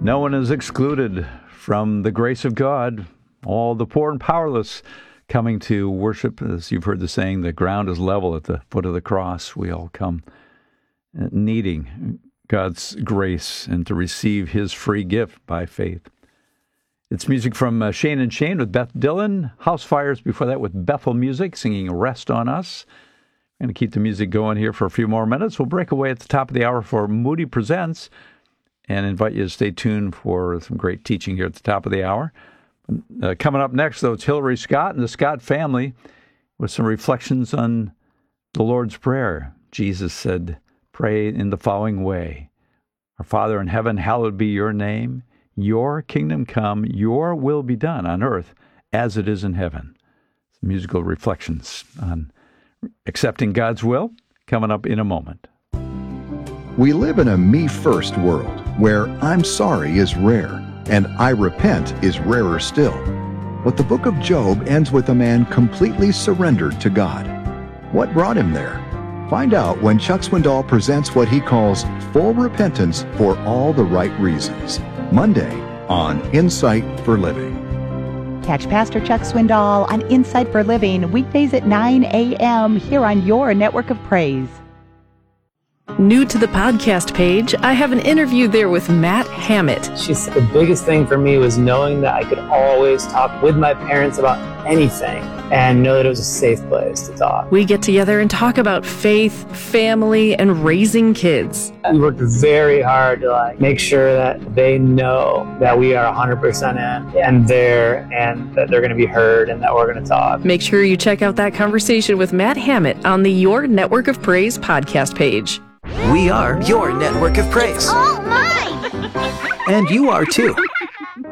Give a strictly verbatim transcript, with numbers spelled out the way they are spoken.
No one is excluded from the grace of God. All the poor and powerless coming to worship. As you've heard the saying, the ground is level at the foot of the cross. We all come needing God's grace and to receive his free gift by faith. It's music from uh, Shane and Shane with Beth Dillon. House Fires before that with Bethel Music singing Rest on Us. We're going to keep the music going here for a few more minutes. We'll break away at the top of the hour for Moody Presents and invite you to stay tuned for some great teaching here at the top of the hour. Uh, coming up next, though, it's Hillary Scott and the Scott family with some reflections on the Lord's Prayer. Jesus said, pray in the following way. Our Father in heaven, hallowed be your name. Your kingdom come, your will be done on earth as it is in heaven. Some musical reflections on accepting God's will coming up in a moment. We live in a me-first world where I'm sorry is rare and I repent is rarer still. But the book of Job ends with a man completely surrendered to God. What brought him there? Find out when Chuck Swindoll presents what he calls full repentance for all the right reasons. Monday on Insight for Living. Catch Pastor Chuck Swindoll on Insight for Living weekdays at nine a.m. here on your network of praise. New to the podcast page, I have an interview there with Matt Hammett. She's the biggest thing for me was knowing that I could always talk with my parents about anything and know that it was a safe place to talk. We get together and talk about faith, family, and raising kids. We worked very hard to like make sure that they know that we are one hundred percent in and there and that they're going to be heard and that we're going to talk. Make sure you check out that conversation with Matt Hammett on the Your Network of Praise podcast page. We are your network of praise. All mine! And you are too.